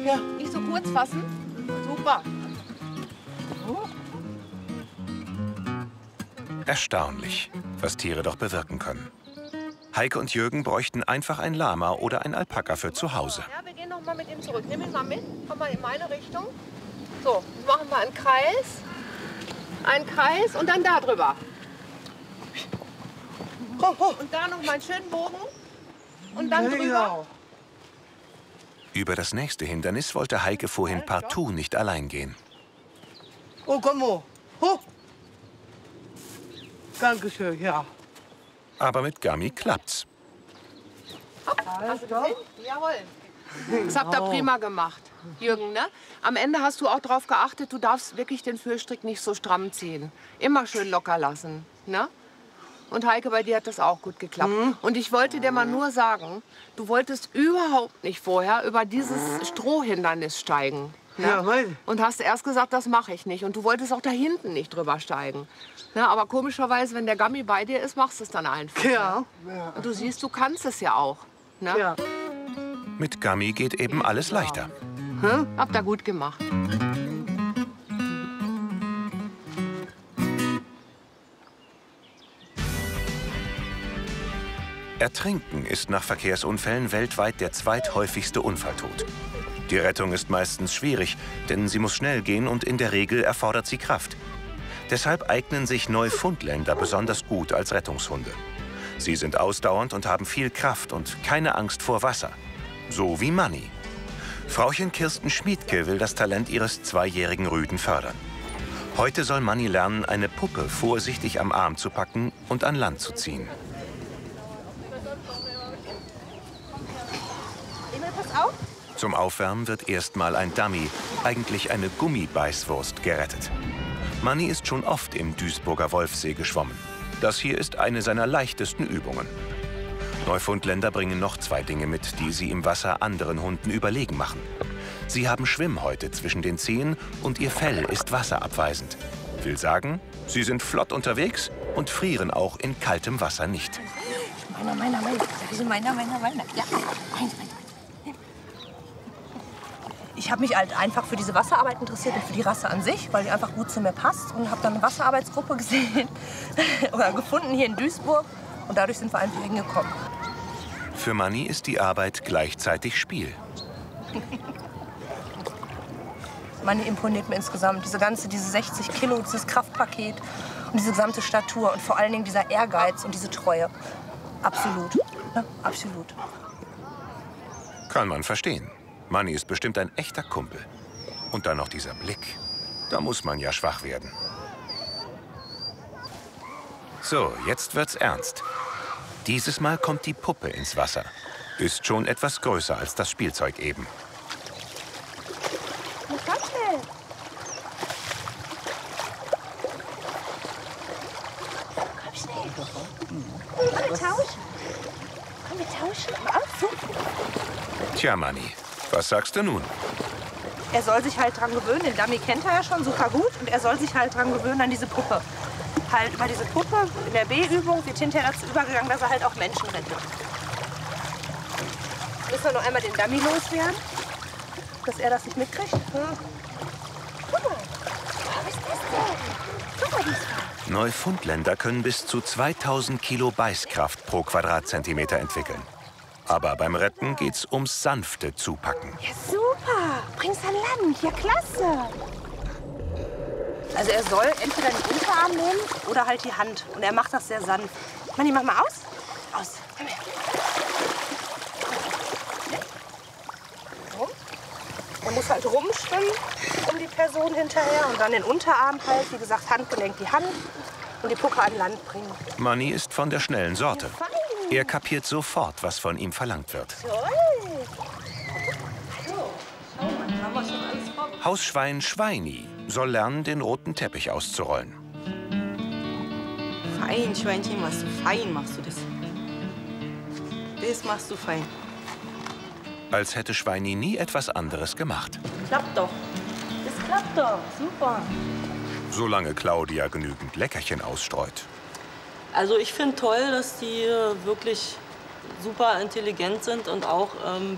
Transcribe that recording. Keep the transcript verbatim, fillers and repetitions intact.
Ja. Nicht so kurz fassen. Super. Erstaunlich, was Tiere doch bewirken können. Heike und Jürgen bräuchten einfach ein Lama oder ein Alpaka für zu Hause. Ja, wir gehen noch mal mit ihm zurück. Nimm ihn mal mit. Komm mal in meine Richtung. So, wir machen mal einen Kreis. Einen Kreis und dann da drüber. Und da noch mal einen schönen Bogen. Und dann drüber. Über das nächste Hindernis wollte Heike vorhin partout nicht allein gehen. Oh, komm mal. Hoch. Dankeschön, ja. Aber mit Gami klappt's. Hopp, hast du gesehen? Jawohl. Das habt ihr prima gemacht, Jürgen, ne? Am Ende hast du auch darauf geachtet, du darfst wirklich den Führstrick nicht so stramm ziehen. Immer schön locker lassen, ne? Und Heike, bei dir hat das auch gut geklappt. Mhm. Und ich wollte dir mal nur sagen, du wolltest überhaupt nicht vorher über dieses Strohhindernis steigen. Ne? Ja, weil. Und hast erst gesagt, das mache ich nicht. Und du wolltest auch da hinten nicht drüber steigen. Ne? Aber komischerweise, wenn der Gami bei dir ist, machst du es dann einfach. Ja. Ne? Und du siehst, du kannst es ja auch. Ne? Ja. Mit Gami geht eben alles leichter. Hm? Habt ihr gut gemacht. Ertrinken ist nach Verkehrsunfällen weltweit der zweithäufigste Unfalltod. Die Rettung ist meistens schwierig, denn sie muss schnell gehen und in der Regel erfordert sie Kraft. Deshalb eignen sich Neufundländer besonders gut als Rettungshunde. Sie sind ausdauernd und haben viel Kraft und keine Angst vor Wasser. So wie Manni. Frauchen Kirsten Schmiedke will das Talent ihres zweijährigen Rüden fördern. Heute soll Manni lernen, eine Puppe vorsichtig am Arm zu packen und an Land zu ziehen. Zum Aufwärmen wird erstmal ein Dummy, eigentlich eine Gummibeißwurst, gerettet. Manni ist schon oft im Duisburger Wolfsee geschwommen. Das hier ist eine seiner leichtesten Übungen. Neufundländer bringen noch zwei Dinge mit, die sie im Wasser anderen Hunden überlegen machen. Sie haben Schwimmhäute zwischen den Zehen und ihr Fell ist wasserabweisend. Will sagen, sie sind flott unterwegs und frieren auch in kaltem Wasser nicht. Meiner, meiner, meiner. Meiner, meiner, meiner. Ja, meiner, meiner. Ich habe mich halt einfach für diese Wasserarbeit interessiert und für die Rasse an sich, weil die einfach gut zu mir passt. Und habe dann eine Wasserarbeitsgruppe gesehen oder gefunden hier in Duisburg. Und dadurch sind wir einfach hingekommen. Für Manni ist die Arbeit gleichzeitig Spiel. Manni imponiert mir insgesamt. Diese ganze, diese sechzig Kilo, dieses Kraftpaket und diese gesamte Statur. Und vor allen Dingen dieser Ehrgeiz und diese Treue. Absolut. Ja, absolut. Kann man verstehen. Manni ist bestimmt ein echter Kumpel. Und dann noch dieser Blick. Da muss man ja schwach werden. So, jetzt wird's ernst. Dieses Mal kommt die Puppe ins Wasser. Ist schon etwas größer als das Spielzeug eben. Komm schnell. Komm schnell. Komm, wir tauschen. Komm, wir tauschen. Auf, so. Tja, Manni, was sagst du nun? Er soll sich halt dran gewöhnen. Den Dummy kennt er ja schon super gut. Und er soll sich halt dran gewöhnen an diese Puppe. Halt über diese Puppe in der B-Übung wird hinterher dazu übergegangen, dass er halt auch Menschen rettet. Müssen wir noch einmal den Dummy loswerden, dass er das nicht mitkriegt. Hm. Guck mal, was ist das denn? Guck mal, die ist da. Neufundländer können bis zu zweitausend Kilo Beißkraft pro Quadratzentimeter entwickeln. Aber beim Retten geht's ums sanfte Zupacken. Ja, super. Bring's an Land. Ja, klasse. Also er soll entweder den Unterarm nehmen oder halt die Hand. Und er macht das sehr sanft. Manni, mach mal aus. Aus. Komm her. So. Er muss halt rumschwimmen um die Person hinterher. Und dann den Unterarm halt, wie gesagt, Handgelenk die Hand. Und die Puppe an Land bringen. Manni ist von der schnellen Sorte. Ja, Er kapiert sofort, was von ihm verlangt wird. toll. Schau mal, haben wir schon alles vorbereitet. Hausschwein Schweini soll lernen, den roten Teppich auszurollen. Fein, Schweinchen, machst du fein, machst du das. Das machst du fein. Als hätte Schweini nie etwas anderes gemacht. Klappt doch. Das klappt doch. Super. Solange Claudia genügend Leckerchen ausstreut. Also ich finde toll, dass die wirklich super intelligent sind und auch ähm,